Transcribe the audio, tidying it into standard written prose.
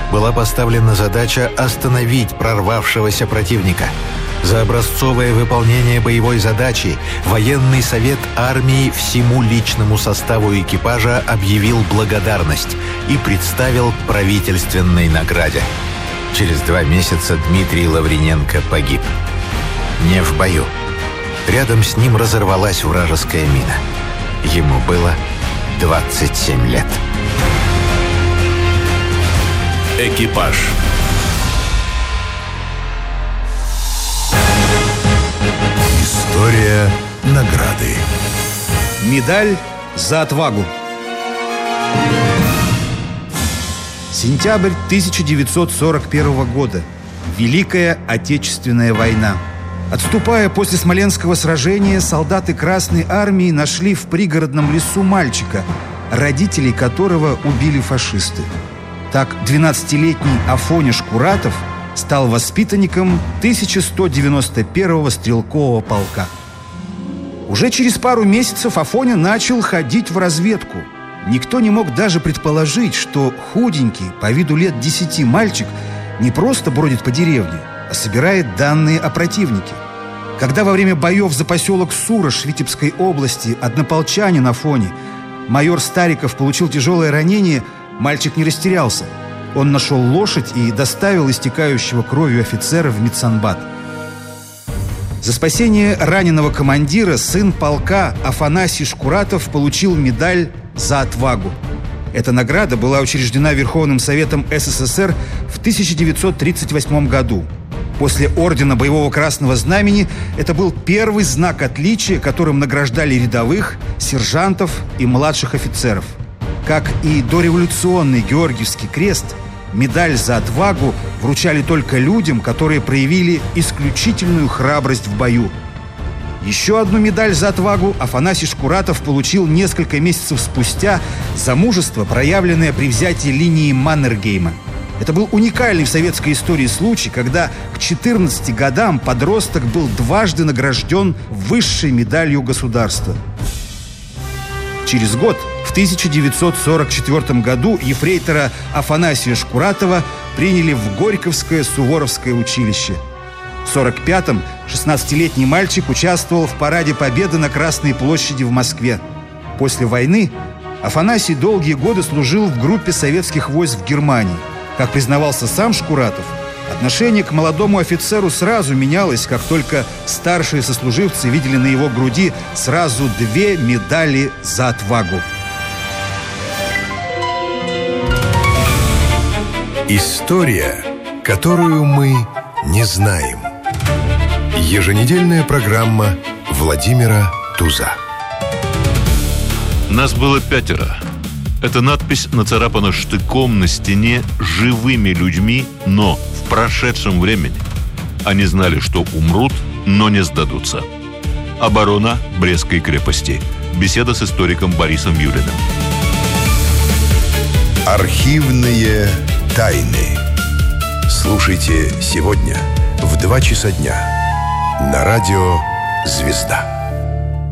была поставлена задача остановить прорвавшегося противника. За образцовое выполнение боевой задачи военный совет армии всему личному составу экипажа объявил благодарность и представил к правительственной награде. Через 2 месяца Дмитрий Лавриненко погиб. Не в бою. Рядом с ним разорвалась вражеская мина. Ему было 27 лет. Экипаж. История награды. Медаль за отвагу. Сентябрь 1941 года. Великая Отечественная война. Отступая после Смоленского сражения, солдаты Красной армии нашли в пригородном лесу мальчика, родителей которого убили фашисты. Так 12-летний Афоня Шкуратов стал воспитанником 1191-го стрелкового полка. Уже через пару месяцев Афоня начал ходить в разведку. Никто не мог даже предположить, что худенький, по виду лет 10 мальчик не просто бродит по деревне, а собирает данные о противнике. Когда во время боев за поселок Сурож Витебской области однополчанин Афони, майор Стариков, получил тяжелое ранение, мальчик не растерялся. Он нашел лошадь и доставил истекающего кровью офицера в медсанбат. За спасение раненого командира сын полка Афанасий Шкуратов получил медаль за отвагу. Эта награда была учреждена Верховным Советом СССР в 1938 году. После ордена Боевого Красного Знамени это был первый знак отличия, которым награждали рядовых, сержантов и младших офицеров. Как и дореволюционный Георгиевский крест, медаль за отвагу вручали только людям, которые проявили исключительную храбрость в бою. Еще одну медаль за отвагу Афанасий Шкуратов получил несколько месяцев спустя за мужество, проявленное при взятии линии Маннергейма. Это был уникальный в советской истории случай, когда к 14 годам подросток был дважды награжден высшей медалью государства. Через год, в 1944 году, ефрейтора Афанасия Шкуратова приняли в Горьковское Суворовское училище. В 1945-м 16-летний мальчик участвовал в параде Победы на Красной площади в Москве. После войны Афанасий долгие годы служил в группе советских войск в Германии. Как признавался сам Шкуратов, отношение к молодому офицеру сразу менялось, как только старшие сослуживцы видели на его груди сразу 2 медали за отвагу. История, которую мы не знаем. Еженедельная программа Владимира Туза. Нас было 5. Эта надпись нацарапана штыком на стене живыми людьми, но в прошедшем времени. Они знали, что умрут, но не сдадутся. Оборона Брестской крепости. Беседа с историком Борисом Юлиным. Архивные тайны. Слушайте сегодня в 2 часа дня на радио «Звезда».